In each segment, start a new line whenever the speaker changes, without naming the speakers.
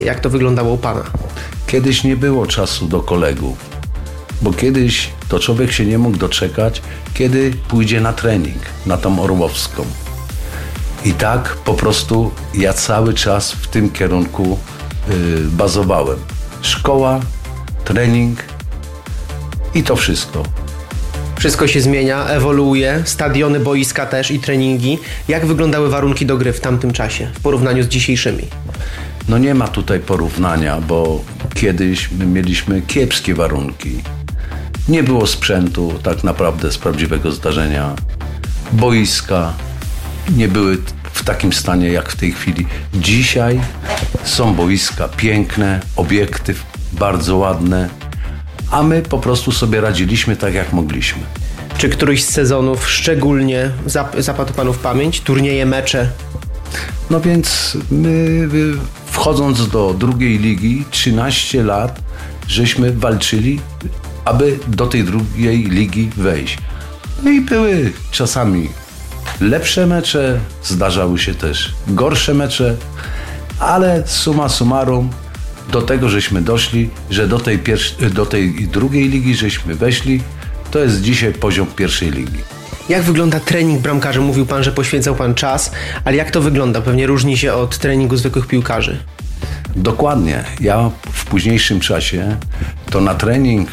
Jak to wyglądało u pana?
Kiedyś nie było czasu do kolegów, bo kiedyś to człowiek się nie mógł doczekać, kiedy pójdzie na trening, na tą Orłowską. I tak po prostu ja cały czas w tym kierunku bazowałem. Szkoła, trening i to wszystko.
Wszystko się zmienia, ewoluuje, stadiony, boiska też i treningi. Jak wyglądały warunki do gry w tamtym czasie w porównaniu z dzisiejszymi?
No nie ma tutaj porównania, bo kiedyś my mieliśmy kiepskie warunki. Nie było sprzętu tak naprawdę z prawdziwego zdarzenia. Boiska nie były w takim stanie jak w tej chwili. Dzisiaj są boiska piękne, obiekty bardzo ładne, a my po prostu sobie radziliśmy tak jak mogliśmy.
Czy któryś z sezonów szczególnie zapadł panu w pamięć? Turnieje, mecze?
No więc my wchodząc do drugiej ligi 13 lat żeśmy walczyli, aby do tej drugiej ligi wejść. No i były czasami lepsze mecze, zdarzały się też gorsze mecze, ale summa summarum do tego żeśmy doszli, że do tej drugiej ligi żeśmy weszli, to jest dzisiaj poziom pierwszej ligi.
Jak wygląda trening bramkarza? Mówił pan, że poświęcał pan czas, ale jak to wygląda? Pewnie różni się od treningu zwykłych piłkarzy.
Dokładnie. Ja w późniejszym czasie to na trening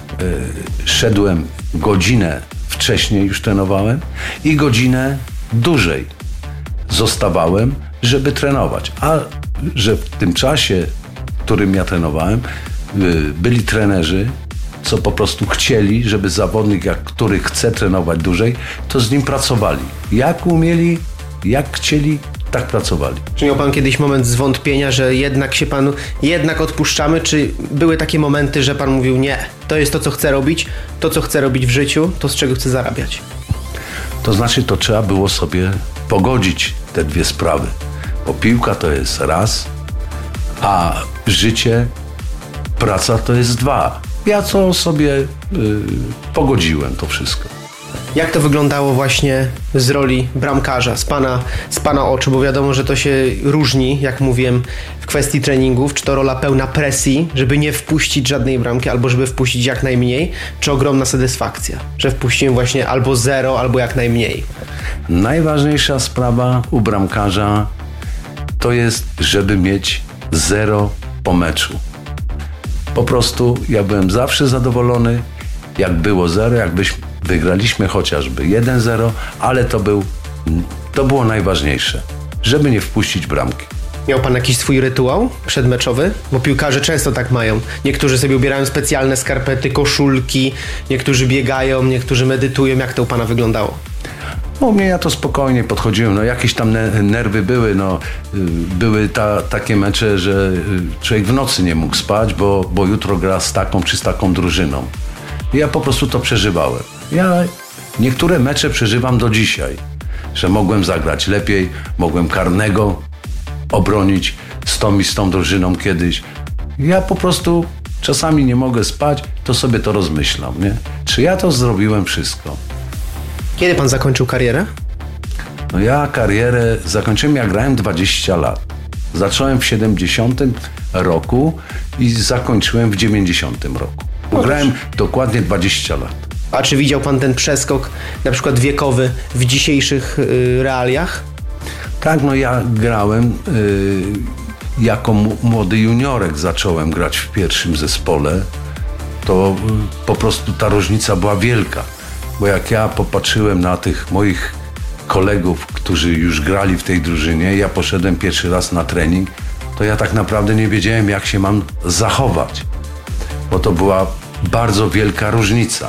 szedłem godzinę wcześniej już trenowałem i godzinę dłużej zostawałem, żeby trenować. A że w tym czasie, w którym ja trenowałem, byli trenerzy, co po prostu chcieli, żeby zawodnik, który chce trenować dłużej, to z nim pracowali. Jak umieli, jak chcieli, tak pracowali.
Czy miał pan kiedyś moment zwątpienia, że jednak odpuszczamy? Czy były takie momenty, że pan mówił nie, to jest to, co chcę robić w życiu, to z czego chcę zarabiać?
To znaczy, to trzeba było sobie pogodzić te dwie sprawy. Bo piłka to jest raz, a życie, praca to jest dwa. Ja to sobie pogodziłem to wszystko.
Jak to wyglądało właśnie z roli bramkarza, z pana oczu, bo wiadomo, że to się różni, jak mówiłem, w kwestii treningów, czy to rola pełna presji, żeby nie wpuścić żadnej bramki, albo żeby wpuścić jak najmniej, czy ogromna satysfakcja, że wpuściłem właśnie albo zero, albo jak najmniej.
Najważniejsza sprawa u bramkarza to jest, żeby mieć zero po meczu. Po prostu ja byłem zawsze zadowolony, jak było zero, wygraliśmy chociażby 1-0, ale to było najważniejsze, żeby nie wpuścić bramki.
Miał pan jakiś swój rytuał przedmeczowy? Bo piłkarze często tak mają. Niektórzy sobie ubierają specjalne skarpety, koszulki, niektórzy biegają, niektórzy medytują. Jak to u pana wyglądało?
U mnie ja to spokojnie podchodziłem, jakieś tam nerwy były, były takie mecze, że człowiek w nocy nie mógł spać, bo jutro gra z taką czy z taką drużyną. I ja po prostu to przeżywałem. Ja niektóre mecze przeżywam do dzisiaj, że mogłem zagrać lepiej, mogłem karnego obronić z tą drużyną kiedyś. Ja po prostu czasami nie mogę spać, to sobie to rozmyślam, nie? Czy ja to zrobiłem wszystko?
Kiedy pan zakończył karierę?
Ja karierę zakończyłem, jak grałem 20 lat. Zacząłem w 70 roku i zakończyłem w 90 roku. Grałem dokładnie 20 lat.
A czy widział pan ten przeskok, na przykład wiekowy, w dzisiejszych realiach?
Tak, ja grałem jako młody juniorek, zacząłem grać w pierwszym zespole. To po prostu ta różnica była wielka. Bo jak ja popatrzyłem na tych moich kolegów, którzy już grali w tej drużynie, ja poszedłem pierwszy raz na trening, to ja tak naprawdę nie wiedziałem, jak się mam zachować. Bo to była bardzo wielka różnica.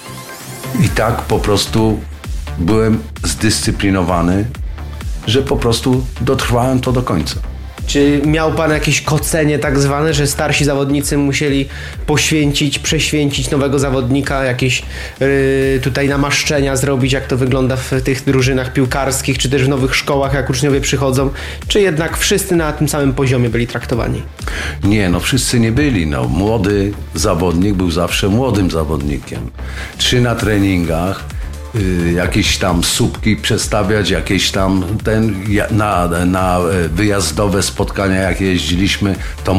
I tak po prostu byłem zdyscyplinowany, że po prostu dotrwałem to do końca.
Czy miał pan jakieś kocenie tak zwane, że starsi zawodnicy musieli prześwięcić nowego zawodnika, jakieś tutaj namaszczenia zrobić, jak to wygląda w tych drużynach piłkarskich, czy też w nowych szkołach, jak uczniowie przychodzą, czy jednak wszyscy na tym samym poziomie byli traktowani?
Nie, wszyscy nie byli. Młody zawodnik był zawsze młodym zawodnikiem. Czy na treningach, jakieś tam słupki przestawiać, jakieś tam na wyjazdowe spotkania jak jeździliśmy, to